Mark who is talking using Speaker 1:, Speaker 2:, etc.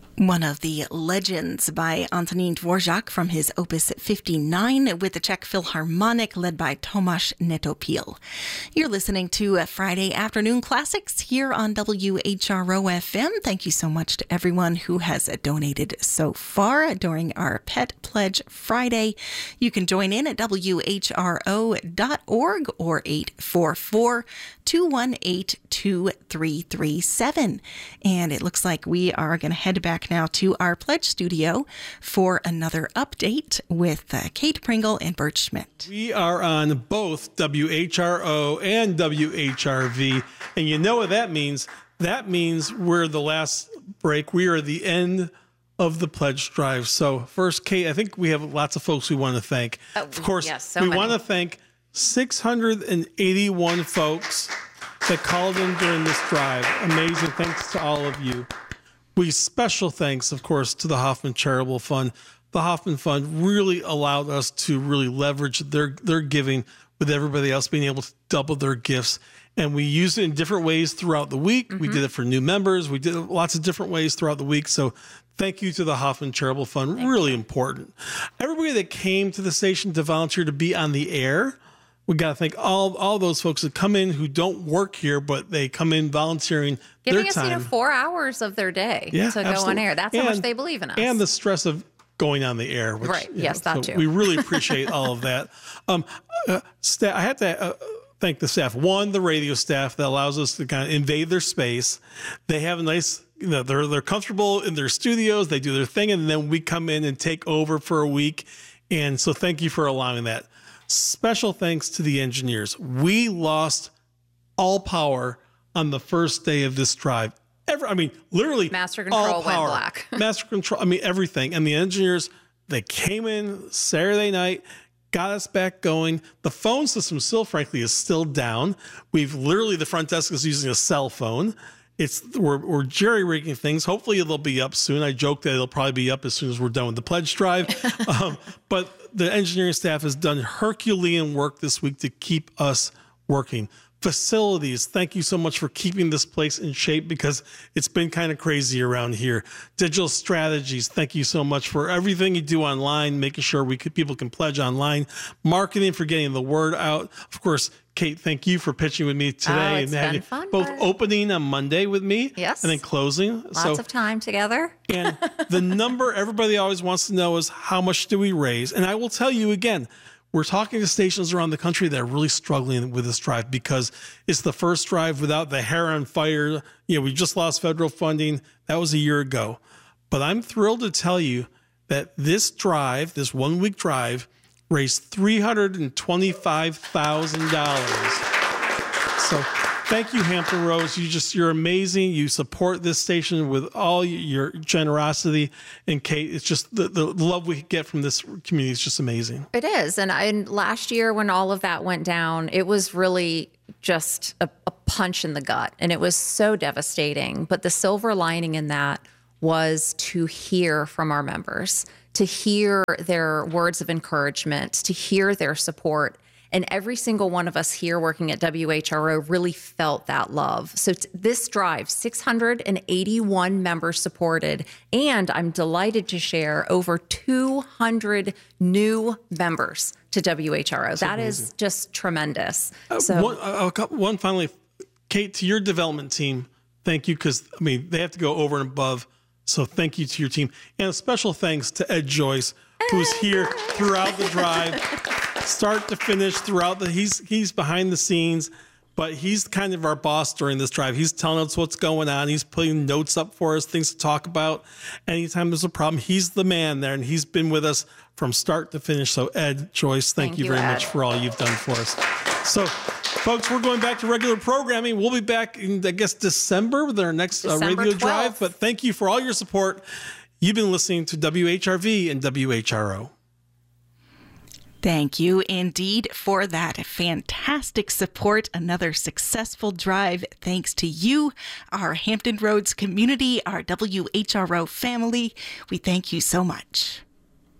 Speaker 1: One of the Legends by Antonín Dvořák from his Opus 59 with the Czech Philharmonic led by Tomáš Netopil. You're listening to Friday Afternoon Classics here on WHRO-FM. Thank you so much to everyone who has donated so far during our Pet Pledge Friday. You can join in at WHRO.org or 844-218-2337. And it looks like we are going to head back now to our pledge studio for another update with Kate Pringle and Bert Schmidt.
Speaker 2: We are on both WHRO and WHRV, and you know what that means? That means we're the last break. We are at the end of the pledge drive. So first, Kate, I think we have lots of folks we want to thank. Of course,
Speaker 3: yes,
Speaker 2: we want to thank 681 folks that called in during this drive. Amazing. Thanks to all of you. Special thanks, of course, to the Hoffman Charitable Fund. The Hoffman Fund really allowed us to really leverage their giving with everybody else being able to double their gifts. And we used it in different ways throughout the week. Mm-hmm. We did it for new members. We did it lots of different ways throughout the week. So thank you to the Hoffman Charitable Fund. Really important. Everybody that came to the station to volunteer to be on the air, we got to thank all those folks that come in who don't work here, but they come in volunteering
Speaker 3: Giving
Speaker 2: their
Speaker 3: us,
Speaker 2: time.
Speaker 3: 4 hours of their day to go on air. That's how much they believe in us.
Speaker 2: And the stress of going on the air. Which,
Speaker 3: right. Yes, that too.
Speaker 2: We really appreciate all of that. I have to thank the staff. One, the radio staff that allows us to kind of invade their space. They have a nice, they're comfortable in their studios. They do their thing, and then we come in and take over for a week. And so thank you for allowing that. Special thanks to the engineers. We lost all power on the first day of this drive. Literally
Speaker 3: Master Control
Speaker 2: all power.
Speaker 3: Went black.
Speaker 2: Master Control, everything. And the engineers, they came in Saturday night, got us back going. The phone system still, frankly, is still down. The front desk is using a cell phone. We're jerry-rigging things. Hopefully it'll be up soon. I joke that it'll probably be up as soon as we're done with the pledge drive. But the engineering staff has done Herculean work this week to keep us working. Facilities, thank you so much for keeping this place in shape because it's been kind of crazy around here. Digital strategies, thank you so much for everything you do online, making sure people can pledge online. Marketing, for getting the word out. Of course, Kate, thank you for pitching with me today.
Speaker 3: It's been fun.
Speaker 2: Both opening on Monday with me,
Speaker 3: yes,
Speaker 2: and then closing.
Speaker 3: Lots of time together.
Speaker 2: And the number everybody always wants to know is how much do we raise? And I will tell you again, we're talking to stations around the country that are really struggling with this drive because it's the first drive without the hair on fire. We just lost federal funding. That was a year ago. But I'm thrilled to tell you that this 1 week drive, raised $325,000. So thank you, Hampton Roads. You're amazing. You support this station with all your generosity. And Kate, it's just the love we get from this community is just amazing.
Speaker 3: It is. And last year when all of that went down, it was really just a punch in the gut. And it was so devastating. But the silver lining in that was to hear from our members, to hear their words of encouragement, to hear their support. And every single one of us here working at WHRO really felt that love. So this drive, 681 members supported, and I'm delighted to share over 200 new members to WHRO. That's that amazing. Is just tremendous.
Speaker 2: One finally, Kate, to your development team, thank you, because they have to go over and above. So thank you to your team. And a special thanks to Ed Joyce, who's here throughout the drive, start to finish he's behind the scenes, but he's kind of our boss during this drive. He's telling us what's going on. He's putting notes up for us, things to talk about. Anytime there's a problem, he's the man there, and he's been with us from start to finish. So Ed Joyce, thank you very much for all you've done for us. So folks, we're going back to regular programming. We'll be back in, December with our next radio drive. But thank you for all your support. You've been listening to WHRV and WHRO.
Speaker 1: Thank you indeed for that fantastic support. Another successful drive thanks to you, our Hampton Roads community, our WHRO family. We thank you so much.